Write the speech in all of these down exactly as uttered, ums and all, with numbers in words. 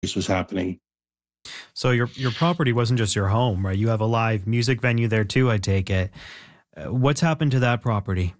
was happening. So your your property wasn't just your home, right? You have a live music venue there too, I take it. Uh, what's happened to that property?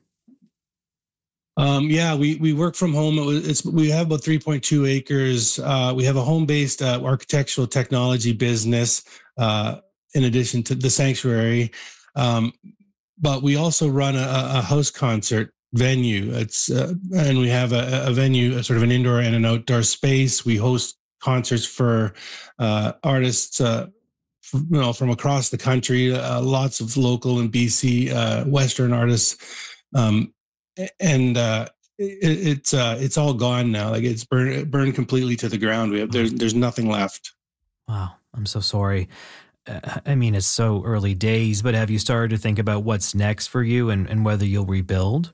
Um, yeah, we, we work from home. It was, it's we have about three point two acres. Uh, we have a home-based uh, architectural technology business uh, in addition to the sanctuary. Um, but we also run a, a house concert venue. It's uh, and we have a, a venue, a sort of an indoor and an outdoor space. We host concerts for uh, artists, uh, you know, from across the country. Uh, lots of local and B C uh, Western artists. Um, and uh, it, it's uh, it's all gone now. Like it's burned burned completely to the ground. We have there's there's nothing left. Wow, I'm so sorry. Uh, I mean, it's so early days, but have you started to think about what's next for you and, and whether you'll rebuild?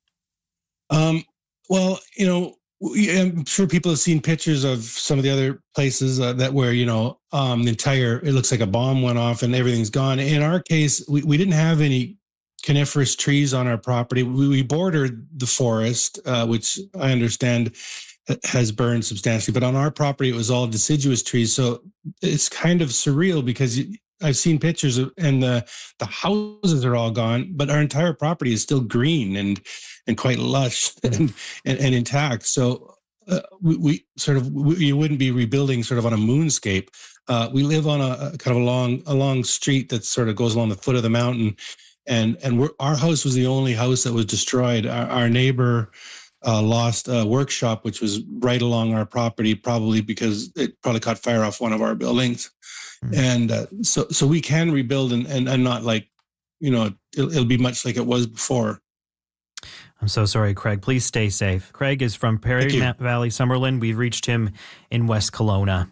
Um, well, you know, I'm sure people have seen pictures of some of the other places uh, that where, you know, um, the entire, it looks like a bomb went off and everything's gone. In our case, we, we didn't have any coniferous trees on our property. We, we bordered the forest, uh, which I understand has burned substantially, but on our property, it was all deciduous trees. So it's kind of surreal because I've seen pictures of, and the, the houses are all gone, but our entire property is still green and, and quite lush and, and, and intact. So uh, we, we sort of, we, you wouldn't be rebuilding sort of on a moonscape. Uh, we live on a, a kind of a long, a long street that sort of goes along the foot of the mountain. And and we're, our house was the only house that was destroyed. Our, our neighbor uh, lost a workshop, which was right along our property, probably because it probably caught fire off one of our buildings. Mm-hmm. And uh, so so we can rebuild and, and, and not like, you know, it'll, it'll be much like it was before. I'm so sorry, Craig. Please stay safe. Craig is from Perry Valley, Summerlin. We've reached him in West Kelowna.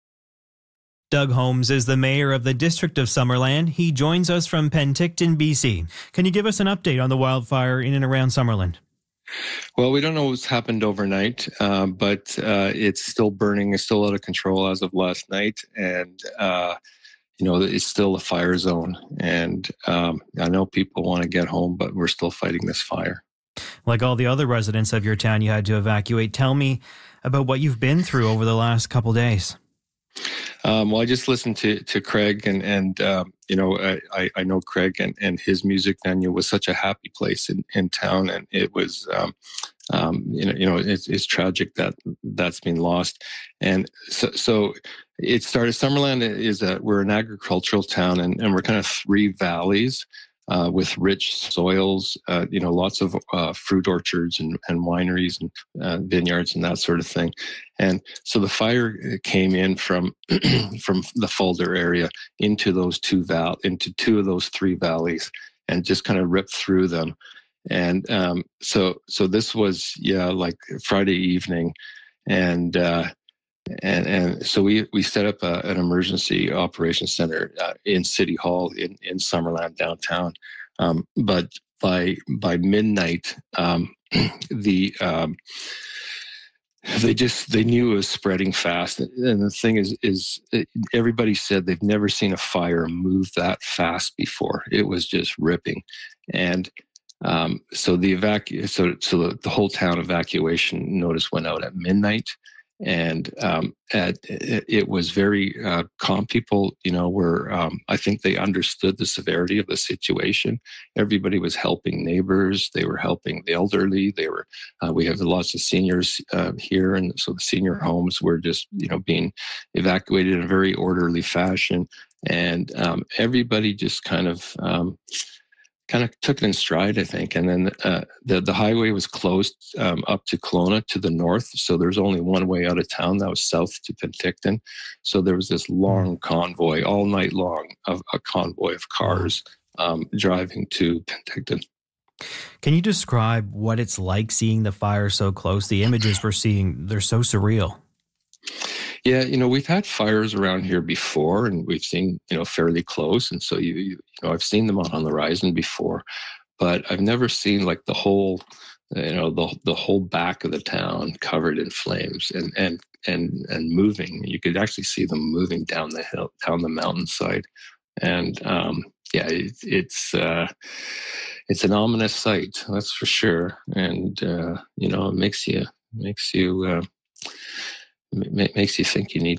Doug Holmes is the mayor of the District of Summerland. He joins us from Penticton, B C. Can you give us an update on the wildfire in and around Summerland? Well, we don't know what's happened overnight, uh, but uh, it's still burning. It's still out of control as of last night. And, uh, you know, it's still a fire zone. And um, I know people want to get home, but we're still fighting this fire. Like all the other residents of your town you had to evacuate, tell me about what you've been through over the last couple days. Um, well, I just listened to, to Craig and, and um, you know, I, I know Craig and, and his music venue was such a happy place in, in town. And it was, um, um, you know, you know, it's, it's tragic that that's been lost. And so, so it started, Summerland is a, we're an agricultural town and, and we're kind of three valleys. Uh, with rich soils, uh, you know, lots of uh, fruit orchards and, and wineries and uh, vineyards and that sort of thing. And so the fire came in from from the Fulda area into those two val into two of those three valleys and just kind of ripped through them. And um, so so this was yeah like Friday evening, and. Uh, And and so we, we set up a, an emergency operations center uh, in City Hall in, in Summerland downtown. Um, but by by midnight, um, the um, they just they knew it was spreading fast. And the thing is, is everybody said they've never seen a fire move that fast before. It was just ripping, and um, so the evacu so so the, the whole town evacuation notice went out at midnight. And um, at, it, it was very uh, calm. People, you know, were, um, I think they understood the severity of the situation. Everybody was helping neighbors. They were helping the elderly. They were, uh, we have lots of seniors uh, here. And so the senior homes were just, you know, being evacuated in a very orderly fashion. And um, everybody just kind of, um, kind of took it in stride, I think. And then uh, the, the highway was closed um, up to Kelowna to the north. So there's only one way out of town that was south to Penticton. So there was this long convoy all night long of a convoy of cars um, driving to Penticton. Can you describe what it's like seeing the fire so close? The images we're seeing, they're so surreal. Yeah, you know, we've had fires around here before, and we've seen, you know, fairly close. And so, you, you know, I've seen them on, on the horizon before, but I've never seen like the whole, you know, the the whole back of the town covered in flames and and and and moving. You could actually see them moving down the hill, down the mountainside, and um, yeah, it, it's uh, it's an ominous sight, that's for sure. And uh, you know, it makes you makes you. Uh, m- makes you think you need